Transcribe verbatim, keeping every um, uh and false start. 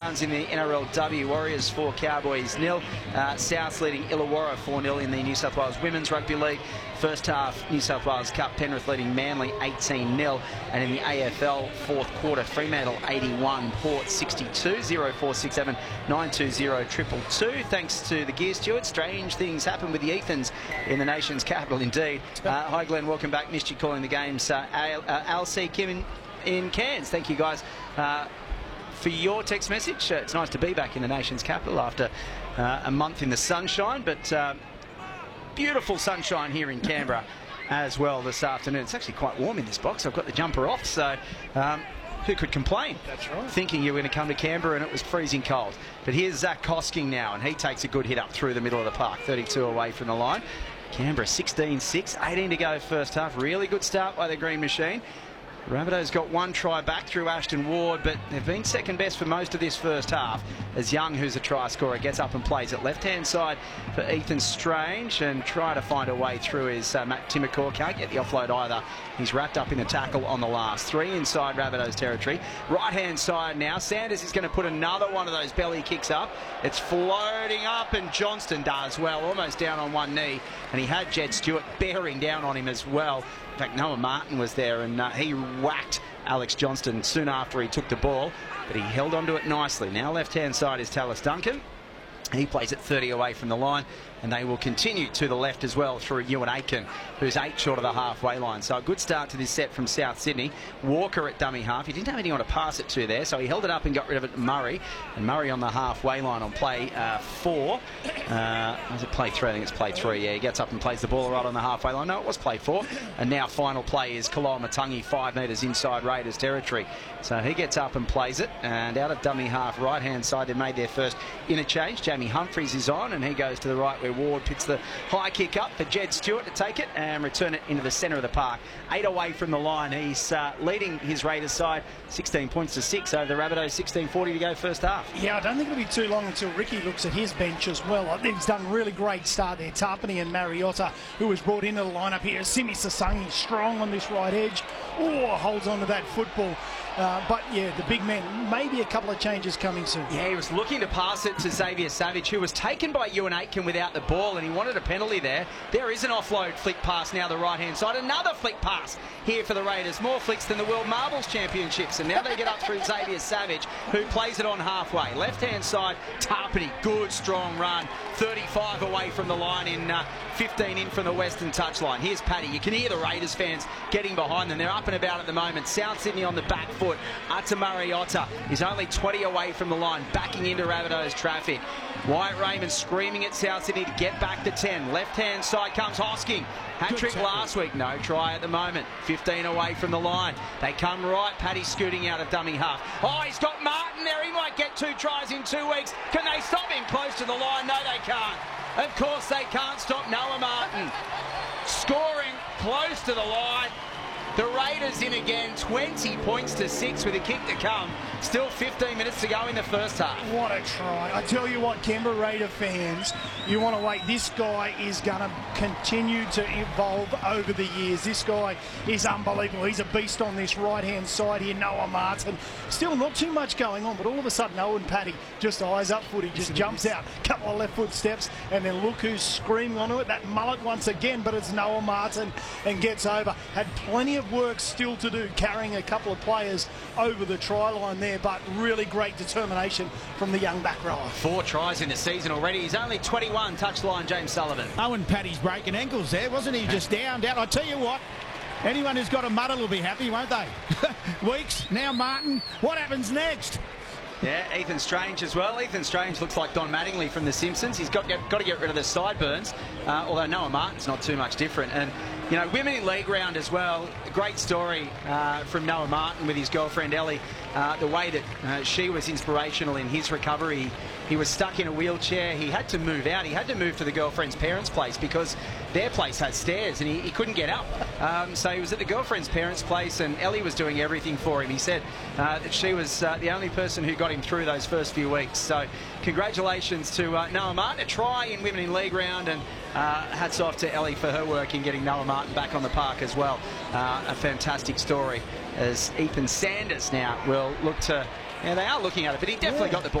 rounds in the N R L W. Warriors four, Cowboys nil. Uh, Souths leading Illawarra four nil in the New South Wales Women's Rugby League. First half New South Wales Cup, Penrith leading Manly eighteen nil. And in the A F L fourth quarter, Fremantle eighty-one, Port sixty-two, zero four six seven, nine two zero, triple two. Thanks to the gear steward. Strange things happen with the Ethans in the nation's capital indeed. Uh, hi Glenn, welcome back. Missed you calling the games. Uh, Al, uh, Al C. Kim in, in Cairns. Thank you guys uh, for your text message. Uh, it's nice to be back in the nation's capital after uh, a month in the sunshine, but uh, beautiful sunshine here in Canberra as well this afternoon. It's actually quite warm in this box. I've got the jumper off, so um, who could complain? That's right. Thinking you were going to come to Canberra and it was freezing cold. But here's Zach Kosking now, and he takes a good hit up through the middle of the park, thirty-two away from the line. Canberra sixteen six, eighteen to go first half. Really good start by the Green Machine. Rabbitohs got one try back through Ashton Ward, but they've been second best for most of this first half as Young, who's a try scorer, gets up and plays it left-hand side for Ethan Strange and try to find a way through his uh, Matt Timokor. Can't get the offload either. He's wrapped up in the tackle on the last. Three inside Rabbitohs territory. Right-hand side now. Sanders is going to put another one of those belly kicks up. It's floating up, and Johnston does well, almost down on one knee. And he had Jed Stewart bearing down on him as well. In fact, Noah Martin was there, and uh, he whacked Alex Johnston soon after he took the ball, but he held onto it nicely. Now left-hand side is Tallis Duncan. He plays it thirty away from the line, and they will continue to the left as well through Ewan Aitken, who's eight short of the halfway line. So a good start to this set from South Sydney. Walker at dummy half. He didn't have anyone to pass it to there, so he held it up and got rid of it to Murray. And Murray on the halfway line on play uh, four. Uh, was it play three? I think it's play three. Yeah, he gets up and plays the ball right on the halfway line. No, it was play four. And now final play is Kaloa Matangi, five metres inside Raiders territory. So he gets up and plays it. And out of dummy half, right-hand side, they made their first interchange. Jamie Humphries is on, and he goes to the right where Ward picks the high kick up for Jed Stewart to take it and return it into the centre of the park. Eight away from the line. He's uh, leading his Raiders side sixteen points to six over the Rabbitohs, sixteen forty to go first half. Yeah, I don't think it'll be too long until Ricky looks at his bench as well. I think he's done a really great start there. Tarpany and Mariota, who was brought into the lineup here. Simi Sasangi strong on this right edge. Oh, holds on to that football. Uh, but yeah, the big man, maybe a couple of changes coming soon. Yeah, he was looking to pass it to Xavier Savage, who was taken by Ewan Aitken without the ball, and he wanted a penalty there. There is an offload flick pass now the right-hand side. Another flick pass here for the Raiders. More flicks than the World Marbles Championships, and now they get up through Xavier Savage, who plays it on halfway. Left-hand side, Tarpany, good strong run. thirty-five away from the line in uh, fifteen in from the western touchline. Here's Paddy. You can hear the Raiders fans getting behind them. They're up and about at the moment. South Sydney on the back foot. Ata Mariota is only twenty away from the line, backing into Rabbitohs traffic. Wyatt Raymond screaming at South Sydney to get back to ten. Left-hand side comes Hosking. Hat-trick last week. No try at the moment. fifteen away from the line. They come right. Paddy scooting out of dummy half. Oh, he's got Martin there. He might get two tries in two weeks. Can they stop him close to the line? No, they can't. Of course they can't stop Noah Martin. Scoring close to the line. The Raiders in again, twenty points to six with a kick to come. Still fifteen minutes to go in the first half. What a try. I tell you what, Canberra Raider fans, you want to wait. This guy is going to continue to evolve over the years. This guy is unbelievable. He's a beast on this right-hand side here. Noah Martin. Still not too much going on, but all of a sudden, Owen Paddy just eyes up footy, just jumps out. Couple of left foot steps, and then look who's screaming onto it. That mullet once again, but it's Noah Martin, and gets over. Had plenty of work still to do, carrying a couple of players over the try line there, but really great determination from the young back rower. Four tries in the season already. He's only twenty-one. Touchline, James Sullivan. Owen Paddy's breaking ankles there, wasn't he? Just down, down. I tell you what, anyone who's got a muddle will be happy, won't they? Weeks, now Martin. What happens next? Yeah, Ethan Strange as well. Ethan Strange looks like Don Mattingly from The Simpsons. He's got, got to get rid of the sideburns, uh, although Noah Martin's not too much different. And, you know, Women in League round as well. A great story uh, from Noah Martin with his girlfriend Ellie. Uh, the way that uh, she was inspirational in his recovery. He was stuck in a wheelchair. He had to move out. He had to move to the girlfriend's parents' place because their place had stairs and he, he couldn't get up. Um, so he was at the girlfriend's parents' place, and Ellie was doing everything for him. He said uh, that she was uh, the only person who got him through those first few weeks. So congratulations to uh, Noah Martin. A try in Women in League round, and uh, hats off to Ellie for her work in getting Noah Martin back on the park as well. Uh, a fantastic story as Ethan Sanders now will look to... Yeah, they are looking at it, but he definitely yeah. got the ball.